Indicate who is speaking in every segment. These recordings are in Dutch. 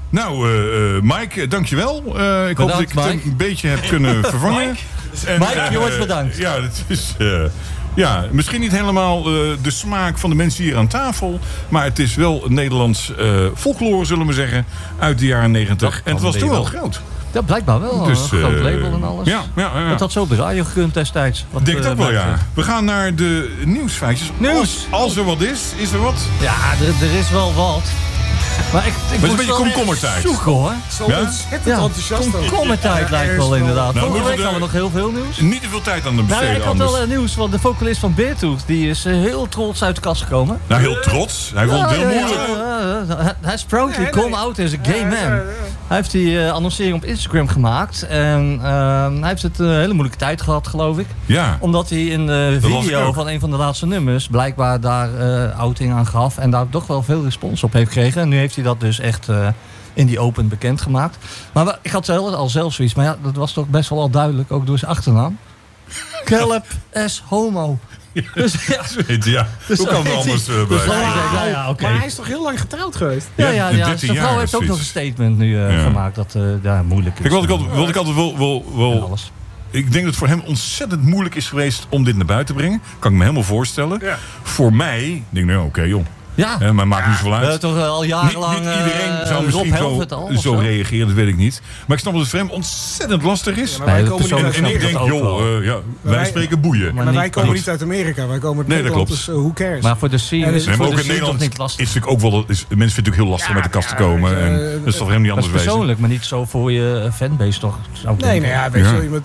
Speaker 1: Nou, Mike, dankjewel. Ik hoop dat ik het een beetje heb kunnen vervangen.
Speaker 2: Mike, je wordt bedankt.
Speaker 1: Ja, het is... misschien niet helemaal de smaak van de mensen hier aan tafel. Maar het is wel Nederlands folklore, zullen we zeggen. Uit de jaren 90. En het was toen wel groot.
Speaker 2: Ja, blijkbaar wel. Dus, een groot label en alles.
Speaker 1: Ja.
Speaker 2: Dat had zo op de radio gekund destijds.
Speaker 1: Ik denk het ook wel, ja. We gaan naar de nieuwsfeitjes. Als er wat is er wat?
Speaker 2: Ja, er is wel wat. Maar ik
Speaker 1: het is een beetje komkommertijd.
Speaker 2: Zoeken, hoor.
Speaker 3: Zo ontzettend enthousiast.
Speaker 2: Komkommertijd lijkt wel inderdaad. Vorige week hadden we nog heel veel nieuws.
Speaker 1: Niet te veel tijd aan de besteden.
Speaker 2: Ik had wel nieuws, want de vocalist van Beartooth die is heel trots uit de kast gekomen.
Speaker 1: Nou, heel trots? Hij vond het heel moeilijk.
Speaker 2: Hij is proudly come out as a gay man. Hij heeft die annoncering op Instagram gemaakt. En hij heeft het een hele moeilijke tijd gehad, geloof ik.
Speaker 1: Ja.
Speaker 2: Omdat hij in de video van een van de laatste nummers blijkbaar daar outing aan gaf. En daar toch wel veel respons op heeft gekregen. En nu heeft hij dat dus echt in die open bekendgemaakt. Maar ik had al zelf zoiets. Maar ja, dat was toch best wel al duidelijk, ook door zijn achternaam. Caleb S. Homo.
Speaker 1: Dus, hoe kan het anders blijven?
Speaker 3: Maar hij is toch heel lang getrouwd geweest?
Speaker 2: Ja. Zijn vrouw heeft ook nog een statement nu gemaakt dat moeilijk is.
Speaker 1: Wat ik altijd wel ik denk dat het voor hem ontzettend moeilijk is geweest om dit naar buiten te brengen. Kan ik me helemaal voorstellen. Ja. Voor mij, denk ik, oké, joh.
Speaker 2: Ja.
Speaker 1: Maar maakt niet zoveel uit.
Speaker 2: Toch al jarenlang.
Speaker 1: Niet iedereen zou misschien zo reageren, dat weet ik niet. Maar ik snap dat het voor hem ontzettend lastig is.
Speaker 3: Ja, wij komen niet uit
Speaker 1: en ik denk, wij spreken boeien.
Speaker 3: Maar wij komen niet uit Amerika. Wij komen uit Nederland, dus who cares?
Speaker 2: Maar voor de scene is het niet lastig.
Speaker 1: Is natuurlijk ook wel, mensen vinden het natuurlijk heel lastig met de kast te komen. Dat is toch helemaal niet anders wezen.
Speaker 2: Persoonlijk, maar niet zo voor je fanbase toch?
Speaker 3: Nee, weet je, iemand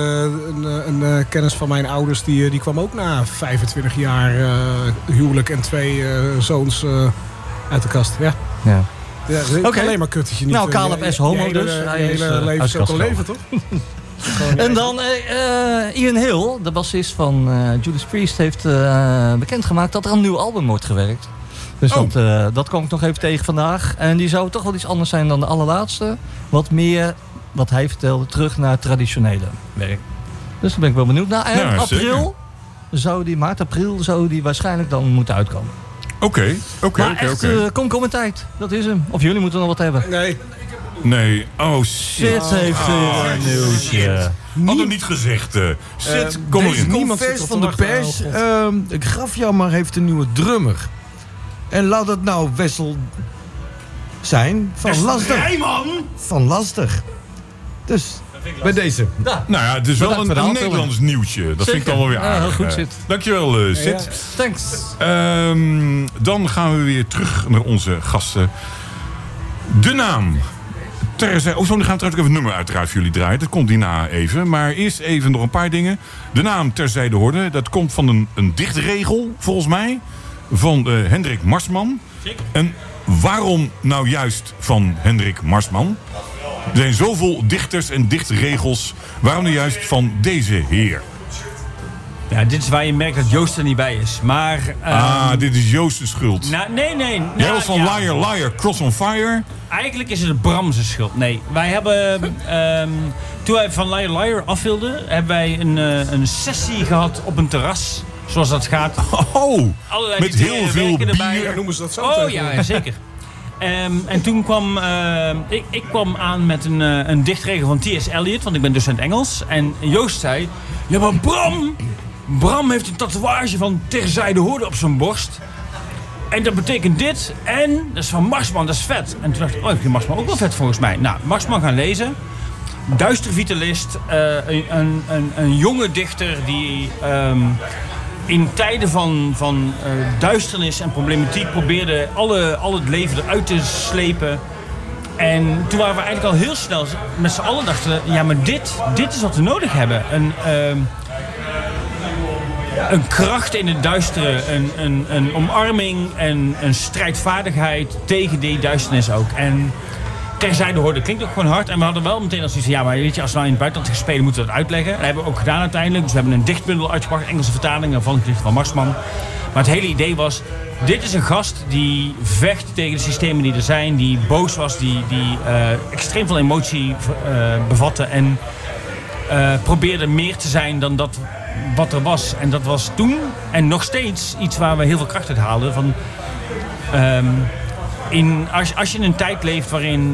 Speaker 3: een kennis van mijn ouders die kwam ook na 25 jaar huwelijk en 2 zoons uit de kast. Ja. Alleen maar kut dat je niet...
Speaker 2: Nou, Caleb S. Homo dus.
Speaker 3: Hij hele leven is ook een leven, toch?
Speaker 2: En dan Ian Hill, de bassist van Judas Priest, heeft bekendgemaakt dat er een nieuw album wordt gewerkt. Dus dat kwam ik nog even tegen vandaag. En die zou toch wel iets anders zijn dan de allerlaatste. Wat meer, wat hij vertelde, terug naar traditionele werk. Dus daar ben ik wel benieuwd naar. En maart, april zou die waarschijnlijk dan moeten uitkomen.
Speaker 1: Oké.
Speaker 2: Komkommertijd, dat is hem. Of jullie moeten nog wat hebben?
Speaker 1: Nee. Oh, shit.
Speaker 2: Sid heeft een nieuwsje.
Speaker 1: Had hem niet gezegd. Sid, kom erin.
Speaker 4: Niemand vers van de pers. Grafjammer heeft een nieuwe drummer. En laat het nou Wessel zijn van Lastig. Van Lastig. Dus bij deze.
Speaker 1: Ja. Nou ja, het is wel een Nederlands nieuwtje. Dat vind ik dan wel weer aardig.
Speaker 2: Heel goed, Sid.
Speaker 1: Dankjewel, Sid.
Speaker 2: Thanks.
Speaker 1: Dan gaan we weer terug naar onze gasten. De naam. Dan gaan we trouwens even het nummer uiteraard voor jullie draaien. Dat komt hierna even. Maar eerst even nog een paar dingen. De naam Terzijde Horde. Dat komt van een dichtregel, volgens mij. Van Hendrik Marsman. En waarom nou juist van Hendrik Marsman? Er zijn zoveel dichters en dichtregels. Waarom nou juist van deze heer?
Speaker 5: Ja, dit is waar je merkt dat Joost er niet bij is. Maar,
Speaker 1: dit is Joost's schuld.
Speaker 5: Nee.
Speaker 1: Jij was van Liar, Cross on Fire.
Speaker 5: Eigenlijk is het Bram's schuld. Nee, wij hebben... toen wij van Liar afwilden, hebben wij een sessie gehad op een terras. Zoals dat gaat.
Speaker 1: Met heel veel bier.
Speaker 3: Ja, noemen ze dat zo?
Speaker 5: Ja, zeker. En toen kwam ik kwam aan met een dichtregel van T.S. Eliot, want ik ben docent Engels. En Joost zei, ja maar Bram heeft een tatoeage van Terzijde Horde op zijn borst. En dat betekent dit. En dat is van Marsman, dat is vet. En toen dacht ik, ik vind Marsman ook wel vet volgens mij. Nou, Marsman gaan lezen. Duister vitalist. Een jonge dichter die... in tijden van duisternis en problematiek probeerde al het leven eruit te slepen. En toen waren we eigenlijk al heel snel met z'n allen dachten... ja, maar dit is wat we nodig hebben. Een kracht in het duistere. Een omarming en een strijdvaardigheid tegen die duisternis ook. En Terzijde Horde klinkt ook gewoon hard. En we hadden wel meteen als iets van... ja, maar weet je, als we nou in het buitenland gaan spelen... moeten we dat uitleggen. Dat hebben we ook gedaan uiteindelijk. Dus we hebben een dichtbundel uitgebracht. Engelse vertaling van gedichten van Marsman. Maar het hele idee was... dit is een gast die vecht tegen de systemen die er zijn. Die boos was. Die extreem veel emotie bevatte. En probeerde meer te zijn dan dat wat er was. En dat was toen en nog steeds iets waar we heel veel kracht uit haalden. Van... als je in een tijd leeft waarin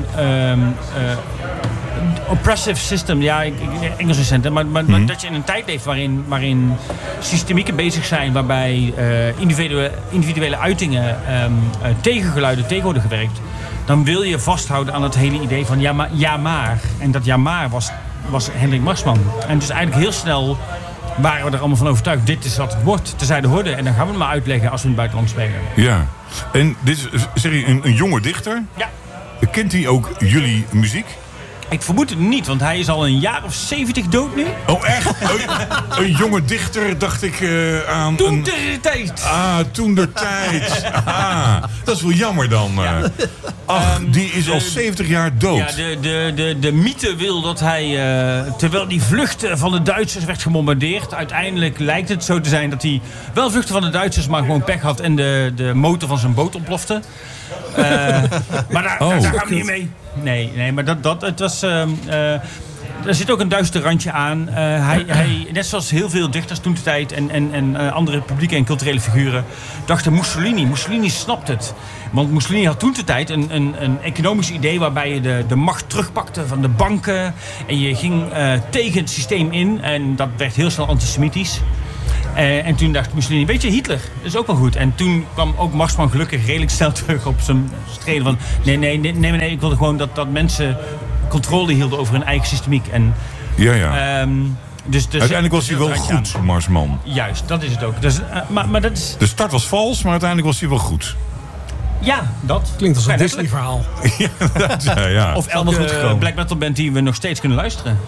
Speaker 5: oppressive system, Engels is het, maar dat je in een tijd leeft waarin systemieken bezig zijn, waarbij individuele uitingen tegengeluiden tegen worden gewerkt, dan wil je vasthouden aan het hele idee van ja maar. En dat ja maar was Hendrik Marsman. En dus eigenlijk heel snel waren we er allemaal van overtuigd, dit is wat het wordt, terzijde horde. En dan gaan we het maar uitleggen als we in het buitenland spelen.
Speaker 1: Ja, en dit is, zeg je, een jonge dichter?
Speaker 5: Ja.
Speaker 1: Kent hij ook jullie muziek?
Speaker 5: Ik vermoed het niet, want hij is al een jaar of 70 dood nu.
Speaker 1: Oh, echt? Een jonge dichter, dacht ik aan...
Speaker 5: Toen der tijd.
Speaker 1: Toen der tijd. Dat is wel jammer dan.
Speaker 5: Ja.
Speaker 1: Ach, die is al 70 jaar dood.
Speaker 5: Ja, de mythe wil dat hij, terwijl die vluchtte van de Duitsers werd gebombardeerd, uiteindelijk lijkt het zo te zijn dat hij wel vluchtte van de Duitsers, maar gewoon pech had en de motor van zijn boot ontplofte. Maar daar gaan we niet mee. Nee, maar het was... er zit ook een duister randje aan. Hij, net zoals heel veel dichters toen de tijd en andere publieke en culturele figuren, dachten Mussolini. Mussolini snapt het. Want Mussolini had toen de tijd een economisch idee waarbij je de macht terugpakte van de banken. En je ging tegen het systeem in. En dat werd heel snel antisemitisch. En toen dacht Mussolini, weet je, Hitler, dat is ook wel goed. En toen kwam ook Marsman gelukkig redelijk snel terug op zijn streden van... Nee, ik wilde gewoon dat mensen controle hielden over hun eigen systemiek. En, dus
Speaker 1: uiteindelijk was hij wel goed, Marsman.
Speaker 5: Juist, dat is het ook. Dus, maar dat is...
Speaker 1: De start was vals, maar uiteindelijk was hij wel goed.
Speaker 5: Ja, dat.
Speaker 3: Klinkt als een Disney-verhaal.
Speaker 1: Ja.
Speaker 5: Of elke black metal band die we nog steeds kunnen luisteren.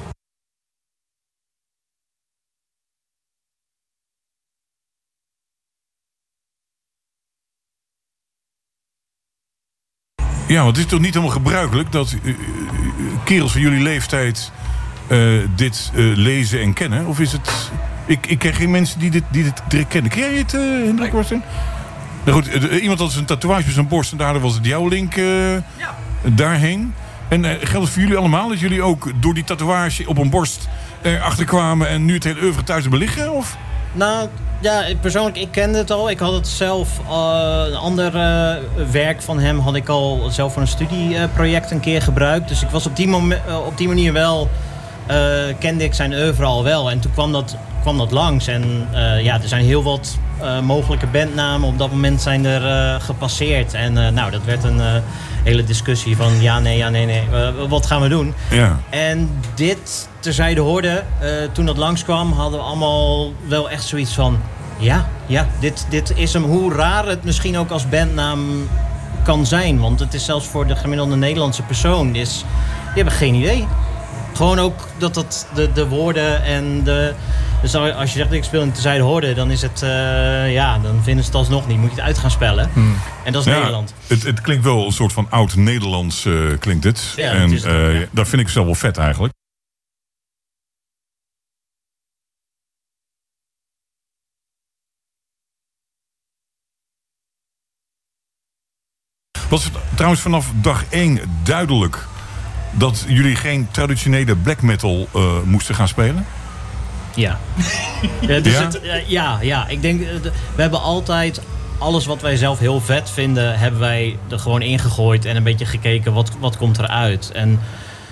Speaker 1: Ja, want het is toch niet helemaal gebruikelijk dat kerels van jullie leeftijd dit lezen en kennen? Of is het... Ik ken geen mensen die dit direct kennen. Ken jij het, Hendrik Worsten? Nou goed, iemand had een tatoeage op zijn borst en daardoor was het jouw link daarheen. En geldt het voor jullie allemaal dat jullie ook door die tatoeage op een borst erachter kwamen en nu het hele oeuvre thuis hebben liggen? Of?
Speaker 6: Nou, ja, persoonlijk, ik kende het al. Ik had het zelf, een ander werk van hem had ik al zelf voor een studieproject een keer gebruikt. Dus ik was op die manier wel, kende ik zijn oeuvre al wel. En toen kwam dat langs. En er zijn heel wat mogelijke bandnamen op dat moment zijn er gepasseerd. En dat werd een hele discussie van ja, nee, wat gaan we doen? Ja. En dit terzijde hoorde, toen dat langskwam, hadden we allemaal wel echt zoiets van ja, dit is hem. Hoe raar het misschien ook als bandnaam kan zijn. Want het is zelfs voor de gemiddelde Nederlandse persoon, die hebben geen idee. Gewoon ook dat de woorden en dus als je zegt ik speel in terzijde hoorde, dan is het dan vinden ze het alsnog niet. Moet je het uit gaan spellen. En dat is Nederland.
Speaker 1: Het klinkt wel een soort van oud-Nederlands klinkt het.
Speaker 6: Ja,
Speaker 1: en
Speaker 6: het
Speaker 1: dat vind ik zelf wel vet eigenlijk. Was het trouwens vanaf dag 1 duidelijk dat jullie geen traditionele black metal moesten gaan spelen?
Speaker 6: Ja. Ik denk, we hebben altijd alles wat wij zelf heel vet vinden, hebben wij er gewoon ingegooid en een beetje gekeken wat komt eruit. En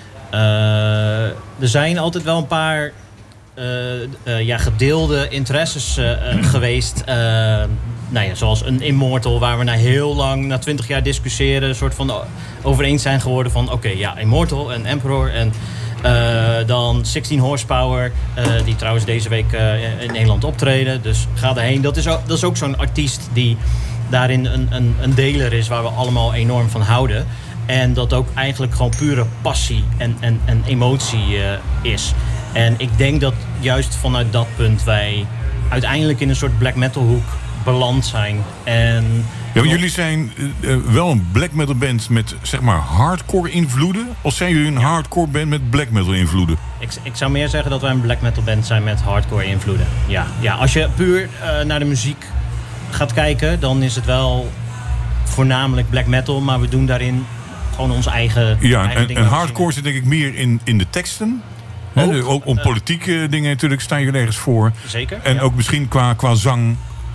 Speaker 6: er zijn altijd wel een paar gedeelde interesses geweest. Zoals een Immortal, waar we heel lang, na 20 jaar discussiëren, een soort van over eens zijn geworden van Immortal en Emperor en dan 16 Horsepower, die trouwens deze week in Nederland optreden. Dus ga erheen. Dat is ook zo'n artiest die daarin een deler is waar we allemaal enorm van houden. En dat ook eigenlijk gewoon pure passie en emotie is. En ik denk dat juist vanuit dat punt wij uiteindelijk in een soort black metal hoek beland zijn.
Speaker 1: Ja, maar jullie zijn wel een black metal band met zeg maar hardcore invloeden? Of zijn jullie een hardcore band met black metal invloeden?
Speaker 6: Ik zou meer zeggen dat wij een black metal band zijn met hardcore invloeden. Ja, als je puur naar de muziek gaat kijken, dan is het wel voornamelijk black metal, maar we doen daarin gewoon onze eigen dingen.
Speaker 1: En hardcore zit denk ik meer in de teksten. Ook om politieke dingen natuurlijk staan jullie ergens voor.
Speaker 6: Zeker.
Speaker 1: En ook misschien qua zang.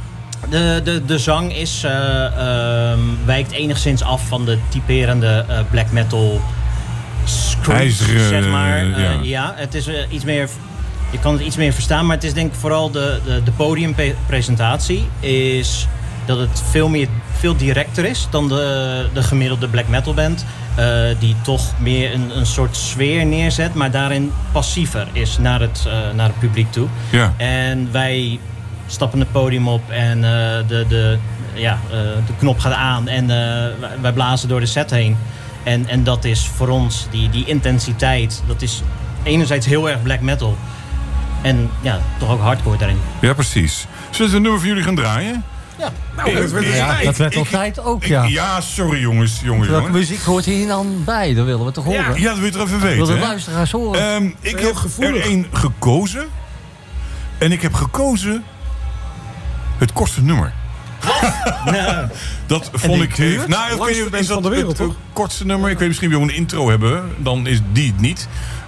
Speaker 6: De zang wijkt enigszins af van de typerende black metal screech, zeg maar. Het is iets meer... Je kan het iets meer verstaan, maar het is denk ik vooral de podiumpresentatie is dat het veel directer is dan de gemiddelde black metal band. Die toch meer een soort sfeer neerzet, maar daarin passiever is naar het publiek toe.
Speaker 1: Ja.
Speaker 6: En wij stappen het podium op en de knop gaat aan en wij blazen door de set heen. En dat is voor ons, die intensiteit, dat is enerzijds heel erg black metal. En ja, toch ook hardcore daarin.
Speaker 1: Ja, precies. Zullen we een nummer voor jullie gaan draaien?
Speaker 6: Ja.
Speaker 2: Dat werd al tijd ook, ja.
Speaker 1: Ja, sorry jongens.
Speaker 2: Welke muziek hoort hier dan bij? Dat willen we toch horen?
Speaker 1: Ja, dat wil je toch even weten.
Speaker 2: Wil de luisteraars horen?
Speaker 1: Ik heb er één gekozen. En ik heb gekozen het kortste nummer.
Speaker 6: Nou.
Speaker 1: Dat vond ik even... Nou, is dat het kortste nummer? Ik weet misschien wel een intro hebben. Dan is die het niet.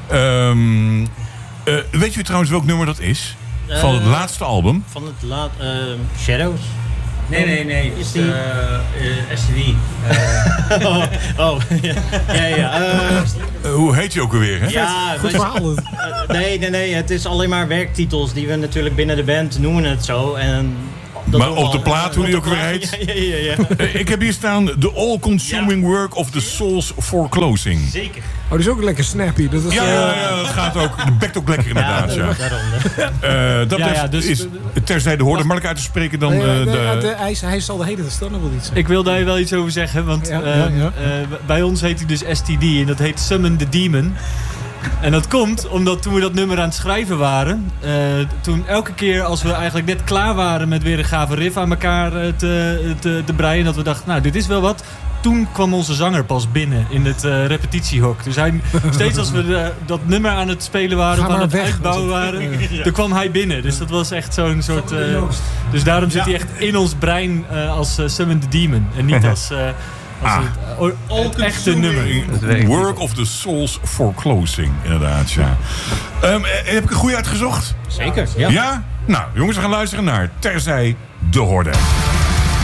Speaker 1: Weet je trouwens welk nummer dat is? Van het laatste album?
Speaker 6: Van het Shadows?
Speaker 5: Nee. Is die... STD.
Speaker 1: Hoe heet je ook alweer, hè?
Speaker 6: Ja,
Speaker 3: goed verhaal.
Speaker 6: Nee. Het is alleen maar werktitels die we natuurlijk binnen de band noemen het zo. En
Speaker 1: maar op de plaat, hoe die ook weer heet?
Speaker 6: Ja.
Speaker 1: Ik heb hier staan... The All-Consuming Work of the Soul's Foreclosing.
Speaker 6: Zeker.
Speaker 3: Oh, die is ook lekker snappy. Dat is,
Speaker 1: Ja, dat gaat ook. Dat bekt ook lekker inderdaad. Dat is terzijde hoorde makkelijk uit te spreken dan
Speaker 3: hij zal de hele staan nog wel iets zeggen.
Speaker 5: Ik wil daar wel iets over zeggen, want bij ons heet hij dus STD en dat heet Summon the Demon. En dat komt omdat toen we dat nummer aan het schrijven waren... toen elke keer als we eigenlijk net klaar waren met weer een gave riff aan elkaar te breien... dat we dachten, nou, dit is wel wat... Toen kwam onze zanger pas binnen in het repetitiehok. Dus steeds als we dat nummer aan het spelen waren... of aan het uitbouwen waren... toen kwam hij binnen. Dus dat was echt zo'n soort... dus daarom zit hij echt in ons brein als Summon the Demon. En niet als het echte nummer.
Speaker 1: Work of the Soul's Foreclosing, inderdaad, ja. Heb ik een goeie uitgezocht?
Speaker 6: Zeker,
Speaker 1: Ja? Nou, jongens, we gaan luisteren naar Terzij de Horde.